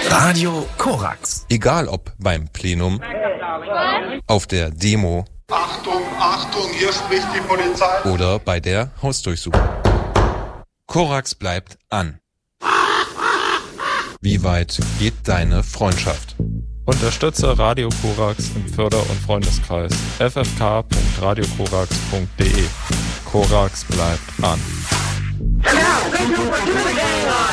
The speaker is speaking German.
Radio Korax. Egal ob beim Plenum, auf der Demo, Achtung, Achtung, hier spricht die Polizei. Oder bei der Hausdurchsuchung. Korax bleibt an. Wie weit geht deine Freundschaft? Unterstütze Radio Korax im Förder- und Freundeskreis. ffk.radiokorax.de. Korax bleibt an.